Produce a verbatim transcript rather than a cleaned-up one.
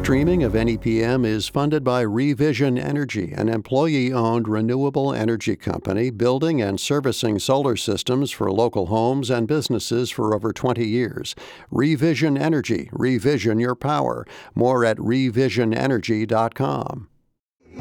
Streaming of N E P M is funded by Revision Energy, an employee-owned renewable energy company building and servicing solar systems for local homes and businesses for over twenty years. Revision Energy. Revision your power. More at revision energy dot com.